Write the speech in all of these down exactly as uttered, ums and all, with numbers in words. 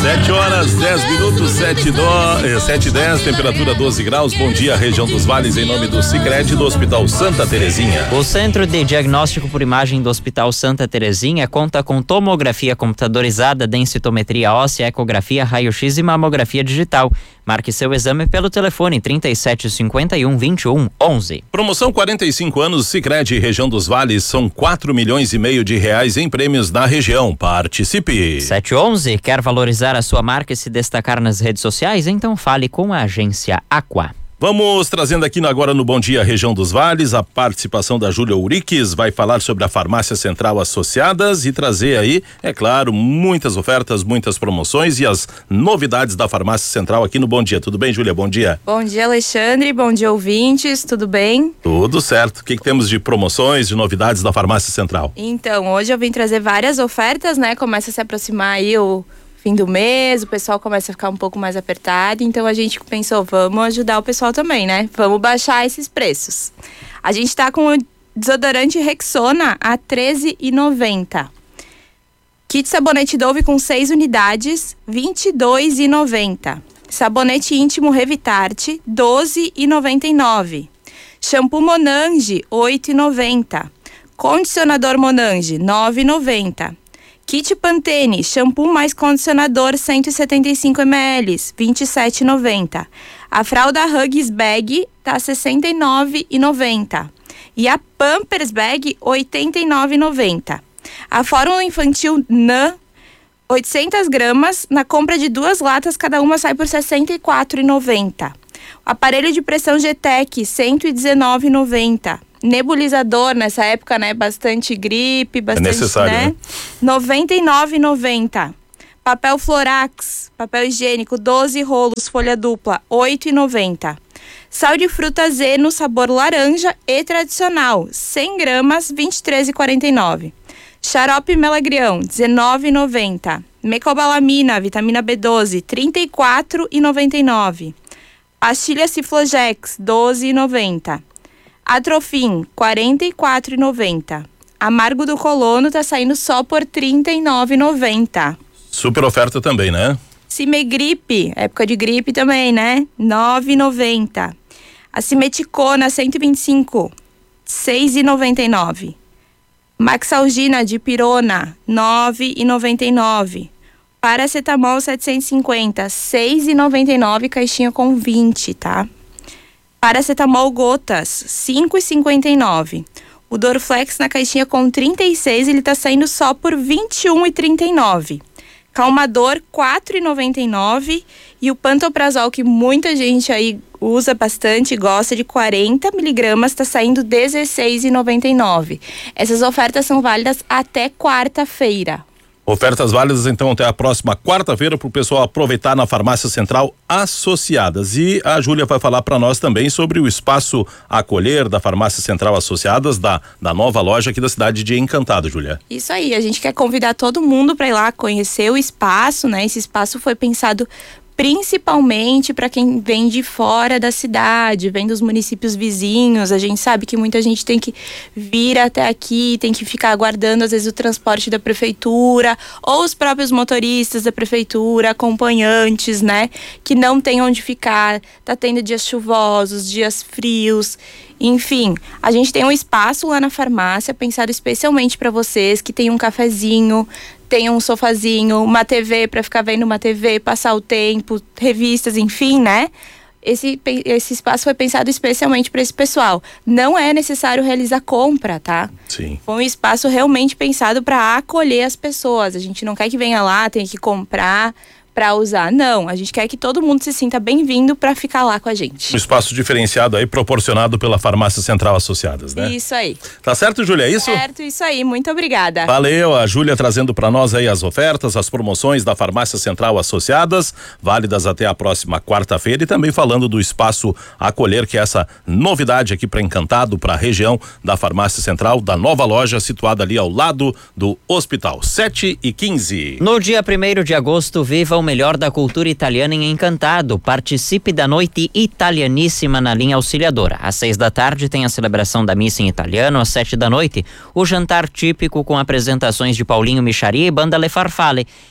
sete horas, dez minutos, sete e dez, temperatura doze graus. Bom dia, região dos Vales, em nome do Sicredi do Hospital Santa Terezinha. O Centro de Diagnóstico por Imagem do Hospital Santa Terezinha conta com tomografia computadorizada, densitometria óssea, ecografia, raio-x e mamografia digital. Marque seu exame pelo telefone trinta e sete cinquenta e um, vinte e um, onze. Promoção quarenta e cinco anos Sicredi região dos Vales, são quatro milhões e meio de reais em prêmios na região. Participe. sete onze, quer valorizar a sua marca e se destacar nas redes sociais? Então fale com a agência Aqua. Vamos trazendo aqui agora no Bom Dia Região dos Vales a participação da Júlia Uriques, vai falar sobre a Farmácia Central Associadas e trazer aí, é claro, muitas ofertas, muitas promoções e as novidades da Farmácia Central aqui no Bom Dia. Tudo bem, Júlia? Bom dia. Bom dia, Alexandre. Bom dia, ouvintes. Tudo bem? Tudo certo. O que, que temos de promoções, de novidades da Farmácia Central? Então, hoje eu vim trazer várias ofertas, né? Começa a se aproximar aí o fim do mês, o pessoal começa a ficar um pouco mais apertado, então a gente pensou, vamos ajudar o pessoal também, né? Vamos baixar esses preços. A gente tá com o desodorante Rexona a treze reais e noventa centavos. Kit sabonete Dove com seis unidades, vinte e dois reais e noventa centavos. Sabonete íntimo Revitarte, doze reais e noventa e nove centavos. Shampoo Monange, oito reais e noventa centavos. Condicionador Monange, nove reais e noventa centavos. Kit Pantene, shampoo mais condicionador cento e setenta e cinco mililitros, vinte e sete reais e noventa centavos. A fralda Huggies Bag tá sessenta e nove reais e noventa centavos. E a Pampers Bag, oitenta e nove reais e noventa centavos. A fórmula infantil N A, oitocentas gramas, na compra de duas latas, cada uma sai por sessenta e quatro reais e noventa centavos. O aparelho de pressão G-Tech, cento e dezenove reais e noventa centavos. Nebulizador, nessa época, né? Bastante gripe, bastante, é necessário, né? né? noventa e nove reais e noventa centavos. Papel Florax, papel higiênico, doze rolos, folha dupla, oito reais e noventa centavos. Sal de fruta Z no sabor laranja e tradicional, cem gramas, vinte e três reais e quarenta e nove centavos. Xarope Melagrião, dezenove reais e noventa centavos. Mecobalamina, vitamina B doze, trinta e quatro reais e noventa e nove centavos. Pastilha Ciflogex, doze reais e noventa centavos. Atrofim, quarenta e quatro reais e noventa centavos. Amargo do Colono tá saindo só por trinta e nove reais e noventa centavos. Super oferta também, né? Cimegripe, época de gripe também, né? nove reais e noventa centavos. A Cimeticona cento e vinte e cinco, seis reais e noventa e nove centavos. Maxalgina de Pirona, nove reais e noventa e nove centavos. Paracetamol setecentos e cinquenta, seis reais e noventa e nove centavos, caixinha com vinte, tá? Paracetamol gotas, cinco reais e cinquenta e nove centavos. O Dorflex na caixinha com trinta e seis, ele tá saindo só por vinte e um reais e trinta e nove centavos. Calmador, quatro reais e noventa e nove centavos. E o Pantoprazol, que muita gente aí usa bastante, gosta, de quarenta miligramas, tá saindo dezesseis reais e noventa e nove centavos. Essas ofertas são válidas até quarta-feira. Ofertas válidas então até a próxima quarta-feira para o pessoal aproveitar na Farmácia Central Associadas. E a Júlia vai falar para nós também sobre o espaço acolher da Farmácia Central Associadas, da, da nova loja aqui da cidade de Encantado, Júlia. Isso aí, a gente quer convidar todo mundo para ir lá conhecer o espaço, né? Esse espaço foi pensado principalmente para quem vem de fora da cidade, vem dos municípios vizinhos. A gente sabe que muita gente tem que vir até aqui, tem que ficar aguardando às vezes o transporte da prefeitura ou os próprios motoristas da prefeitura, acompanhantes, né, que não tem onde ficar, tá tendo dias chuvosos, dias frios. Enfim, a gente tem um espaço lá na farmácia pensado especialmente para vocês, que tem um cafezinho, tem um sofazinho, uma T V para ficar vendo uma T V, passar o tempo, revistas, enfim, né? Esse, esse espaço foi pensado especialmente para esse pessoal. Não é necessário realizar compra, tá? Sim. Foi um espaço realmente pensado para acolher as pessoas. A gente não quer que venha lá, tenha que comprar para usar. Não, a gente quer que todo mundo se sinta bem-vindo para ficar lá com a gente. Um espaço diferenciado aí, proporcionado pela Farmácia Central Associadas, né? Isso aí. Tá certo, Júlia, é isso? Certo, isso aí. Muito obrigada. Valeu, a Júlia trazendo para nós aí as ofertas, as promoções da Farmácia Central Associadas, válidas até a próxima quarta-feira, e também falando do espaço acolher, que é essa novidade aqui para Encantado, para a região da Farmácia Central, da nova loja situada ali ao lado do hospital. sete e quinze. No dia primeiro de agosto, viva o melhor da cultura italiana em Encantado. Participe da noite italianíssima na linha Auxiliadora. Às seis da tarde tem a celebração da missa em italiano. Às sete da noite, o jantar típico com apresentações de Paulinho Micharia e Banda Le Farfalle.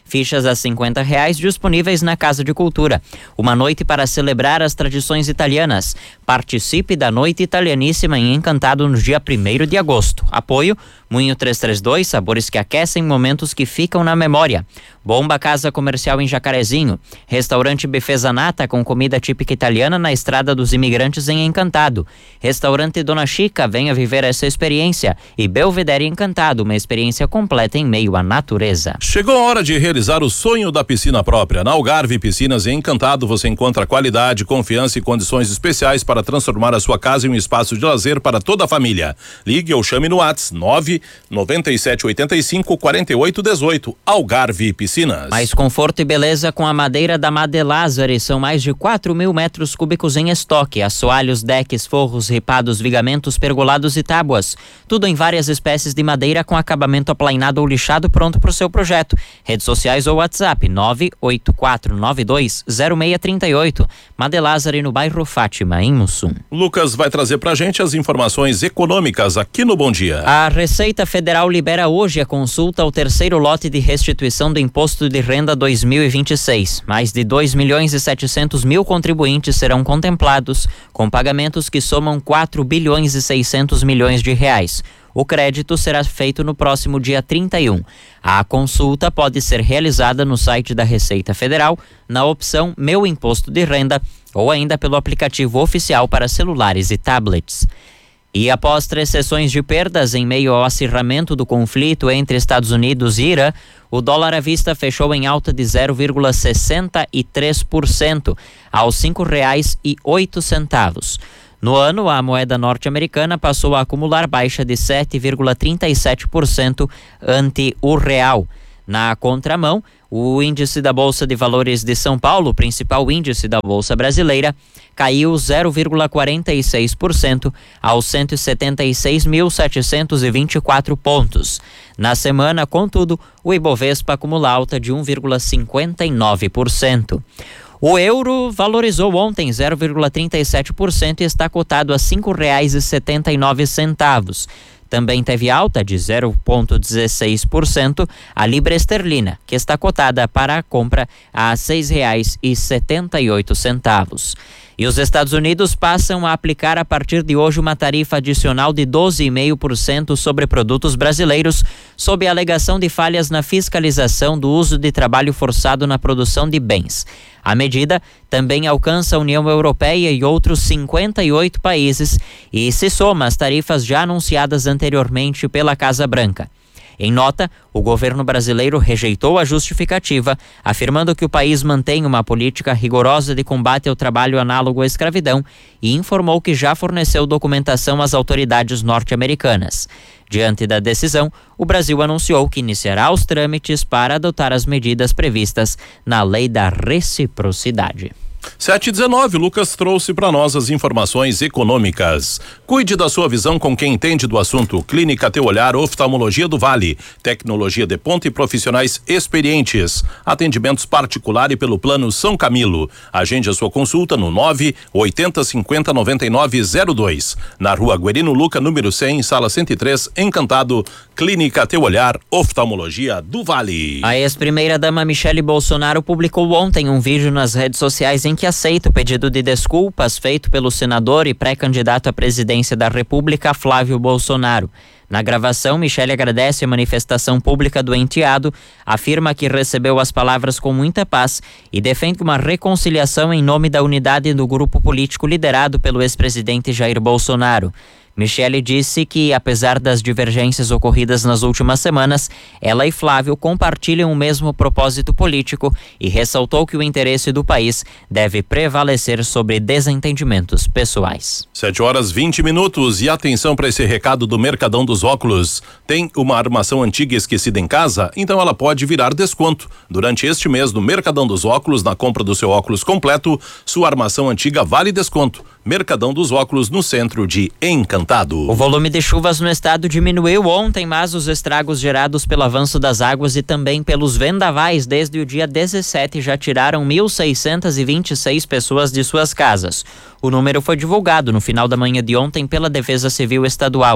Fichas a cinquenta reais disponíveis na Casa de Cultura. Uma noite para celebrar as tradições italianas. Participe da Noite Italianíssima em Encantado no dia primeiro de agosto. Apoio Moinho trezentos e trinta e dois, sabores que aquecem, momentos que ficam na memória. Bomba Casa Comercial em Jacarezinho. Restaurante Buffet Zanata com comida típica italiana na Estrada dos Imigrantes em Encantado. Restaurante Dona Chica, venha viver essa experiência. E Belvedere Encantado, uma experiência completa em meio à natureza. Chegou a hora de realizar o sonho da piscina própria. Na Algarve Piscinas em Encantado você encontra qualidade, confiança e condições especiais para transformar a sua casa em um espaço de lazer para toda a família. Ligue ou chame no WhatsApp nove nove sete oito cinco quatro oito um oito. Algarve Piscinas. Mais conforto e beleza com a madeira da Madelázari. São mais de quatro mil metros cúbicos em estoque. Assoalhos, decks, forros, ripados, vigamentos, pergolados e tábuas. Tudo em várias espécies de madeira com acabamento aplainado ou lixado pronto para o seu projeto. Redes sociais ou WhatsApp nove oito quatro nove dois zero seis três oito. Madelázari no bairro Fátima, em Mussum. Lucas vai trazer pra gente as informações econômicas aqui no Bom Dia. A Receita Federal libera hoje a consulta ao terceiro lote de restituição do Imposto de Renda dois mil e vinte e seis. Mais de dois milhões e setecentos mil contribuintes serão contemplados, com pagamentos que somam quatro bilhões e seiscentos milhões de reais. O crédito será feito no próximo dia trinta e um. A consulta pode ser realizada no site da Receita Federal, na opção Meu Imposto de Renda, ou ainda pelo aplicativo oficial para celulares e tablets. E após três sessões de perdas em meio ao acirramento do conflito entre Estados Unidos e Irã, o dólar à vista fechou em alta de zero vírgula sessenta e três por cento, aos cinco reais e oito centavos. No ano, a moeda norte-americana passou a acumular baixa de sete vírgula trinta e sete por cento ante o real. Na contramão, o índice da Bolsa de Valores de São Paulo, principal índice da Bolsa Brasileira, caiu zero vírgula quarenta e seis por cento aos cento e setenta e seis mil setecentos e vinte e quatro pontos. Na semana, contudo, o Ibovespa acumula alta de um vírgula cinquenta e nove por cento. O euro valorizou ontem zero vírgula trinta e sete por cento e está cotado a cinco reais e setenta e nove centavos. Também teve alta de zero vírgula dezesseis por cento a libra esterlina, que está cotada para a compra a seis reais e setenta e oito centavos. E os Estados Unidos passam a aplicar a partir de hoje uma tarifa adicional de doze vírgula cinco por cento sobre produtos brasileiros, sob a alegação de falhas na fiscalização do uso de trabalho forçado na produção de bens. A medida também alcança a União Europeia e outros cinquenta e oito países e se soma às tarifas já anunciadas anteriormente pela Casa Branca. Em nota, o governo brasileiro rejeitou a justificativa, afirmando que o país mantém uma política rigorosa de combate ao trabalho análogo à escravidão e informou que já forneceu documentação às autoridades norte-americanas. Diante da decisão, o Brasil anunciou que iniciará os trâmites para adotar as medidas previstas na Lei da Reciprocidade. sete e dezenove, Lucas trouxe para nós as informações econômicas. Cuide da sua visão com quem entende do assunto. Clínica Teu Olhar, Oftalmologia do Vale. Tecnologia de ponta e profissionais experientes. Atendimentos particular e pelo plano São Camilo. Agende a sua consulta no nove oitenta cinquenta noventa e nove zero dois. Na Rua Guerino Luca, número cem, sala cento e três, Encantado. Clínica Teu Olhar, Oftalmologia do Vale. A ex-primeira-dama Michele Bolsonaro publicou ontem um vídeo nas redes sociais em que aceita o pedido de desculpas feito pelo senador e pré-candidato à presidência da República, Flávio Bolsonaro. Na gravação, Michele agradece a manifestação pública do enteado, afirma que recebeu as palavras com muita paz e defende uma reconciliação em nome da unidade do grupo político liderado pelo ex-presidente Jair Bolsonaro. Michele disse que, apesar das divergências ocorridas nas últimas semanas, ela e Flávio compartilham o mesmo propósito político e ressaltou que o interesse do país deve prevalecer sobre desentendimentos pessoais. sete horas vinte minutos e atenção para esse recado do Mercadão dos Óculos. Tem uma armação antiga esquecida em casa? Então ela pode virar desconto. Durante este mês no Mercadão dos Óculos, na compra do seu óculos completo, sua armação antiga vale desconto. Mercadão dos Óculos, no centro de Encantado. O volume de chuvas no estado diminuiu ontem, mas os estragos gerados pelo avanço das águas e também pelos vendavais desde o dia dezessete já tiraram mil seiscentas e vinte e seis pessoas de suas casas. O número foi divulgado no final da manhã de ontem pela Defesa Civil Estadual.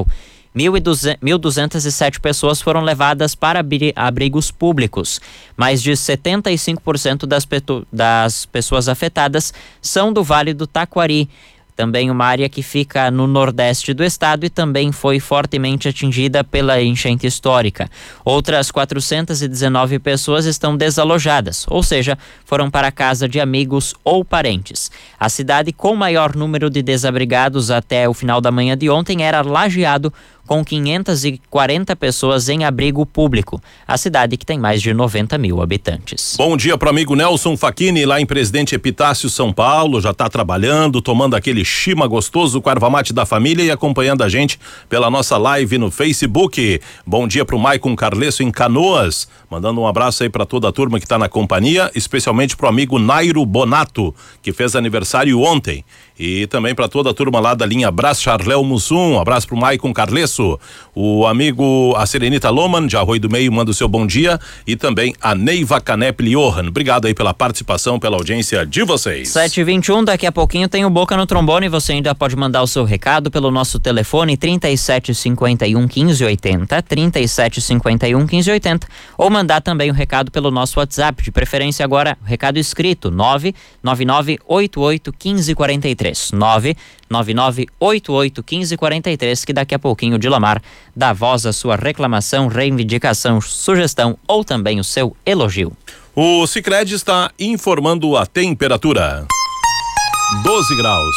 mil duzentas e sete pessoas foram levadas para abrigos públicos. Mais de setenta e cinco por cento das, das pessoas afetadas são do Vale do Taquari, também uma área que fica no nordeste do estado e também foi fortemente atingida pela enchente histórica. Outras quatrocentas e dezenove pessoas estão desalojadas, ou seja, foram para a casa de amigos ou parentes. A cidade com maior número de desabrigados até o final da manhã de ontem era Lajeado, com quinhentas e quarenta pessoas em abrigo público. A cidade que tem mais de noventa mil habitantes. Bom dia pro amigo Nelson Facchini, lá em Presidente Epitácio, São Paulo. Já tá trabalhando, tomando aquele chima gostoso com a erva mate da família e acompanhando a gente pela nossa live no Facebook. Bom dia pro Maicon Carlesso em Canoas. Mandando um abraço aí para toda a turma que tá na companhia, especialmente pro amigo Nairo Bonato, que fez aniversário ontem. E também para toda a turma lá da linha Abraço Charléu Mussum, um abraço pro Maicon Carlesso, o amigo, a Serenita Loman, de Arroio do Meio, manda o seu bom dia, e também a Neiva Canep Johan. Obrigado aí pela participação, pela audiência de vocês. sete e vinte e um, daqui a pouquinho tem o Boca no Trombone, você ainda pode mandar o seu recado pelo nosso telefone trinta e sete cinquenta e um quinze oitenta, trinta e sete cinquenta e um quinze oitenta, ou mandar também o recado pelo nosso WhatsApp, de preferência agora, recado escrito, nove nove nove oito oito um cinco quatro três. nove nove nove oito oito um cinco quatro três, que daqui a pouquinho o Dilamar dá voz à sua reclamação, reivindicação, sugestão ou também o seu elogio. O Sicredi está informando a temperatura. doze graus.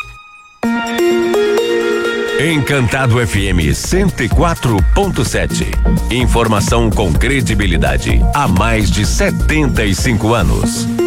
Encantado F M cento e quatro ponto sete. Informação com credibilidade há mais de setenta e cinco anos.